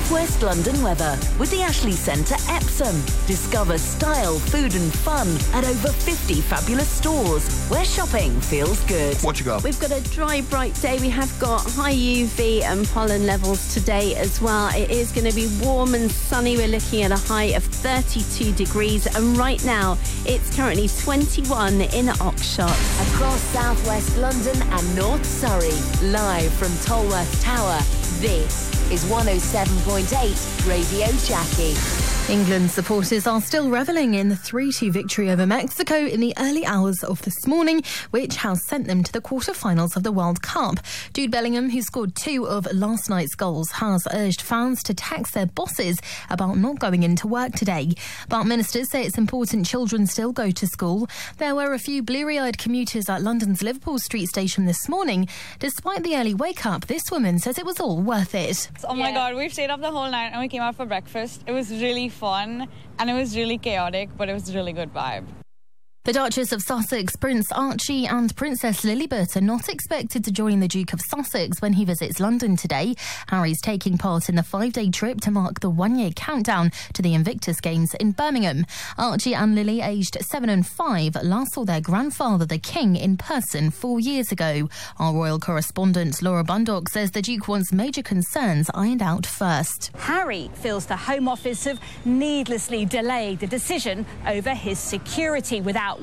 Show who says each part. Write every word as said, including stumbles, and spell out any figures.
Speaker 1: Southwest London weather with the Ashley Centre Epsom. Discover style, food and fun at over fifty fabulous stores where shopping feels good.
Speaker 2: What you got?
Speaker 3: We've got a dry, bright day. We have got high U V and pollen levels today as well. It is going to be warm and sunny. We're looking at a high of thirty-two degrees, and right now it's currently twenty-one in Oxshott.
Speaker 1: Across Southwest London and North Surrey, live from Tolworth Tower, this is one oh seven point eight Radio Jackie.
Speaker 4: England supporters are still revelling in the three two victory over Mexico in the early hours of this morning, which has sent them to the quarter-finals of the World Cup. Jude Bellingham, who scored two of last night's goals, has urged fans to text their bosses about not going into work today. But ministers say it's important children still go to school. There were a few bleary-eyed commuters at London's Liverpool Street station this morning. Despite the early wake-up, this woman says it was all worth it.
Speaker 5: Oh my God, we stayed up the whole night and we came out for breakfast. It was really fun and it was really chaotic, but it was a really good vibe.
Speaker 4: The Duchess of Sussex, Prince Archie and Princess Lilibet are not expected to join the Duke of Sussex when he visits London today. Harry's taking part in the five-day trip to mark the one-year countdown to the Invictus Games in Birmingham. Archie and Lily, aged seven and five, last saw their grandfather, the King, in person four years ago. Our royal correspondent Laura Bundock says the Duke wants major concerns ironed out first.
Speaker 6: Harry feels the Home Office have needlessly delayed the decision over his security without